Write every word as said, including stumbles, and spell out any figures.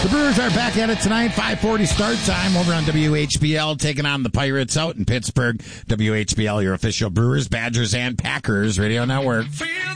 The Brewers are back at it tonight, five forty start time over on W H B L, taking on the Pirates out in Pittsburgh. W H B L, your official Brewers, Badgers, and Packers radio network.